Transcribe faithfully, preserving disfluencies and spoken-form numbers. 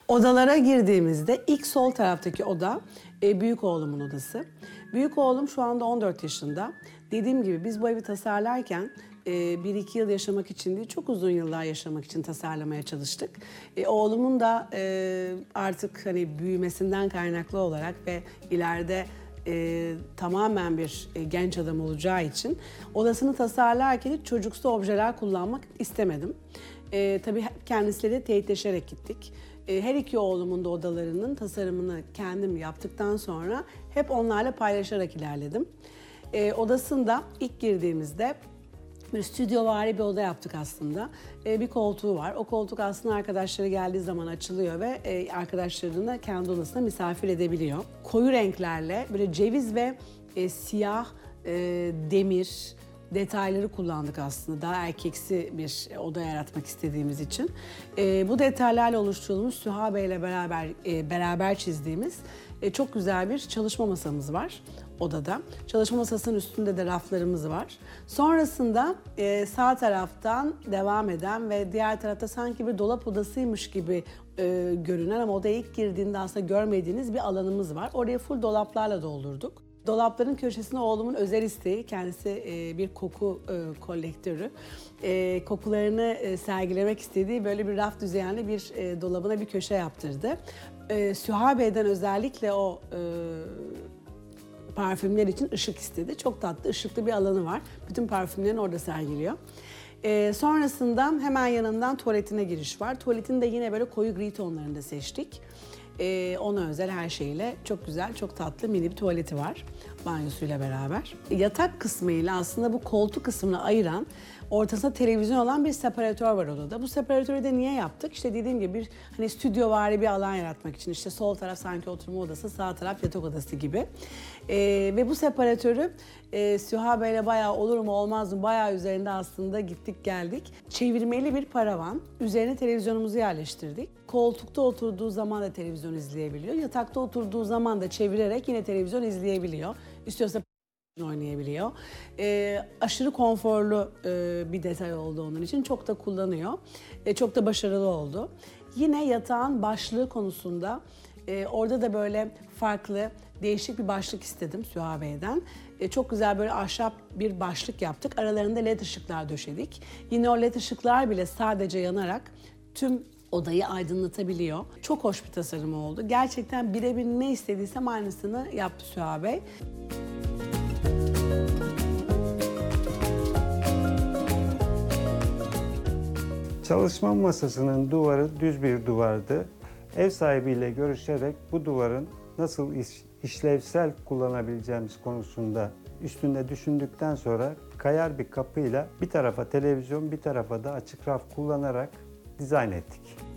Odalara girdiğimizde ilk sol taraftaki oda e, büyük oğlumun odası. Büyük oğlum şu anda on dört yaşında. Dediğim gibi biz bu evi tasarlarken e, bir iki yıl yaşamak için değil, çok uzun yıllar yaşamak için tasarlamaya çalıştık. E, oğlumun da e, artık hani büyümesinden kaynaklı olarak ve ileride e, tamamen bir e, genç adam olacağı için odasını tasarlarken hiç çocuksu objeler kullanmak istemedim. E, tabii kendisiyle teyitleşerek gittik. E, her iki oğlumun da odalarının tasarımını kendim yaptıktan sonra hep onlarla paylaşarak ilerledim. E, odasında ilk girdiğimizde bir stüdyovari bir oda yaptık aslında. E, bir koltuğu var. O koltuk aslında arkadaşları geldiği zaman açılıyor ve e, arkadaşlarını kendi odasına misafir edebiliyor. Koyu renklerle böyle ceviz ve e, siyah, e, demir detayları kullandık aslında. Daha erkeksi bir oda yaratmak istediğimiz için. E, bu detaylarla oluşturulmuş Süha Bey ile beraber e, beraber çizdiğimiz e, çok güzel bir çalışma masamız var odada. Çalışma masasının üstünde de raflarımız var. Sonrasında e, sağ taraftan devam eden ve diğer tarafta sanki bir dolap odasıymış gibi e, görünen ama odaya ilk girdiğinde aslında görmediğiniz bir alanımız var. Oraya full dolaplarla doldurduk. Dolapların köşesine oğlumun özel isteği, kendisi e, bir koku e, kolektörü. E, kokularını e, sergilemek istediği böyle bir raf düzenli bir e, dolabına bir köşe yaptırdı. E, Süha Bey'den özellikle o e, parfümler için ışık istedi. Çok tatlı, ışıklı bir alanı var. Bütün parfümlerini orada sergiliyor. Ee, sonrasında hemen yanından tuvaletine giriş var. Tuvaletini de yine böyle koyu gri tonlarında seçtik. Ee, ona özel her şeyle çok güzel, çok tatlı mini bir tuvaleti var. Banyosuyla beraber. Yatak kısmıyla aslında bu koltuk kısmını ayıran ortasında televizyon olan bir separatör var odada. Bu separatörü de niye yaptık? İşte dediğim gibi bir hani stüdyovari bir alan yaratmak için. İşte sol taraf sanki oturma odası, sağ taraf yatak odası gibi. Ee, ve bu separatörü e, Süha Bey'le bayağı olur mu olmaz mı bayağı üzerinde aslında gittik geldik. Çevirmeli bir paravan. Üzerine televizyonumuzu yerleştirdik. Koltukta oturduğu zaman da televizyon izleyebiliyor. Yatakta oturduğu zaman da çevirerek yine televizyon izleyebiliyor. İstiyorsa oynayabiliyor. E, aşırı konforlu e, bir detay oldu onun için. Çok da kullanıyor. E, çok da başarılı oldu. Yine yatağın başlığı konusunda e, orada da böyle farklı, değişik bir başlık istedim Süha Bey'den. E, çok güzel böyle ahşap bir başlık yaptık. Aralarında led ışıklar döşedik. Yine o led ışıklar bile sadece yanarak tüm odayı aydınlatabiliyor. Çok hoş bir tasarım oldu. Gerçekten birebir ne istediysem aynısını yaptı Süha Bey. Çalışma masasının duvarı düz bir duvardı. Ev sahibiyle görüşerek bu duvarın nasıl iş, işlevsel kullanabileceğimiz konusunda üstünde düşündükten sonra kayar bir kapıyla bir tarafa televizyon, bir tarafa da açık raf kullanarak dizayn ettik.